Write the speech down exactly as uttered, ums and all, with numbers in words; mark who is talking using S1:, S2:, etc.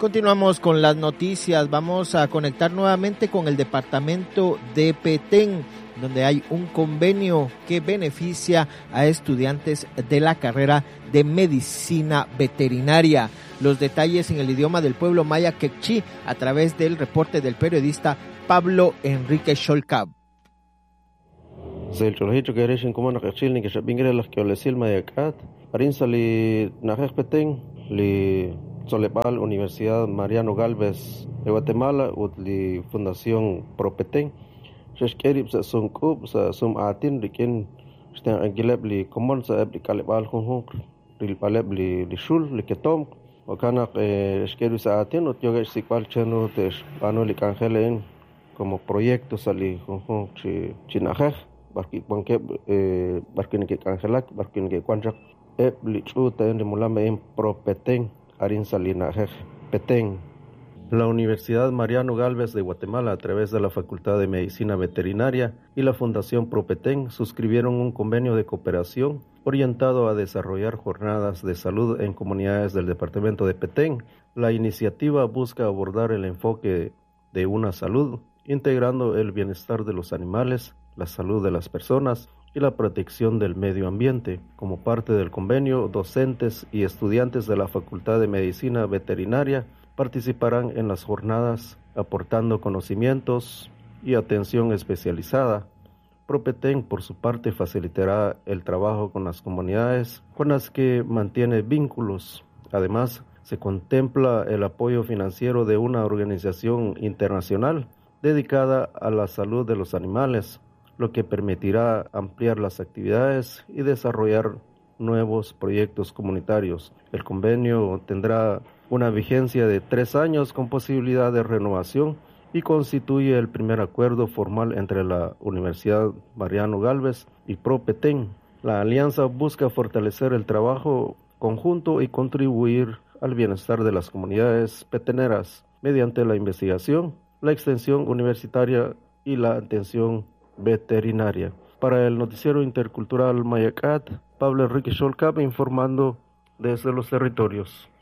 S1: Continuamos con las noticias. Vamos a conectar nuevamente con el departamento de Petén, donde hay un convenio que beneficia a estudiantes de la carrera de medicina veterinaria. Los detalles en el idioma del pueblo maya quechí a través del reporte del periodista Pablo Enrique Sholcab.
S2: Zil chulhito que eres en comuna quechil ni que se bingre las que olesil mayacat. Arinsa li najej Petén li Solepal Universidad Mariano Galvez de Guatemala utli Fundación Pro Petén. Sheshkerib sa sum kub sa sum atin rikin stan angileb li komon sa ebli kalebal hunhun ril paleb li li shul li ketom wakana shkerib sa atin ut yoga sikwal chenu te pano li kangelen como proyecto sali hunhun chi chinajej barki banke barkin ke kangelak barkin ke kwanjak ebli chuta en mulame en Pro Petén arin salinajej Petén. La Universidad Mariano Galvez de Guatemala, a través de la Facultad de Medicina Veterinaria y la Fundación Pro Petén, suscribieron un convenio de cooperación orientado a desarrollar jornadas de salud en comunidades del departamento de Petén. La iniciativa busca abordar el enfoque de una salud, integrando el bienestar de los animales, la salud de las personas y la protección del medio ambiente. Como parte del convenio, docentes y estudiantes de la Facultad de Medicina Veterinaria participarán en las jornadas aportando conocimientos y atención especializada. Pro Petén, por su parte, facilitará el trabajo con las comunidades con las que mantiene vínculos. Además, se contempla el apoyo financiero de una organización internacional dedicada a la salud de los animales, lo que permitirá ampliar las actividades y desarrollar nuevos proyectos comunitarios. El convenio tendrá una vigencia de tres años con posibilidad de renovación y constituye el primer acuerdo formal entre la Universidad Mariano Galvez y Pro Petén. La alianza busca fortalecer el trabajo conjunto y contribuir al bienestar de las comunidades peteneras mediante la investigación, la extensión universitaria y la atención veterinaria. Para el noticiero intercultural Mayacat, Pablo Enrique Sholcab informando desde los territorios.